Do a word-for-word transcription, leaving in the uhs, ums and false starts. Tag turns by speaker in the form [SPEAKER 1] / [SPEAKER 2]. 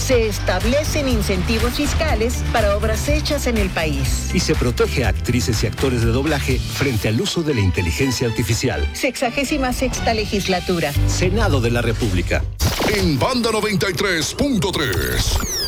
[SPEAKER 1] Se establecen incentivos fiscales para obras hechas en el país.
[SPEAKER 2] Y se protege a actrices y actores de doblaje frente al uso de la inteligencia artificial.
[SPEAKER 1] Sexagésima sexta legislatura.
[SPEAKER 2] Senado de la República.
[SPEAKER 3] En Banda noventa y tres punto tres.